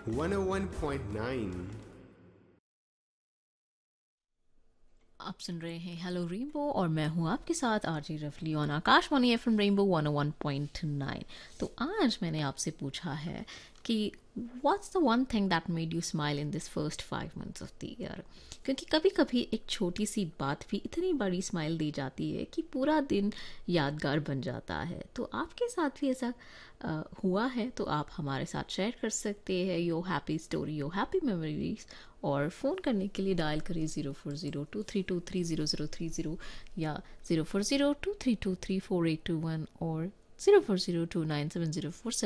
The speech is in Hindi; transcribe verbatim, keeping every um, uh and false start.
one oh one point nine. आप सुन रहे हैं हेलो रेनबो और मैं हूं आपके साथ आरजे रफली on Akashvani FM rainbow one O one point nine. तो आज मैंने आपसे पूछा है कि what's the one thing that made you smile in this first five months of the year. क्योंकि कभी कभी एक छोटी सी बात भी इतनी बड़ी स्माइल दे जाती है कि पूरा दिन यादगार बन जाता है। तो आपके साथ भी ऐसा अ, हुआ है तो आप हमारे साथ शेयर कर सकते हैं your happy story, your happy memories. और फ़ोन करने के लिए डायल करें zero four zero two three to three zero zero three zero या zero four zero two three to three four eight to one और zero four zero two nine seven zero four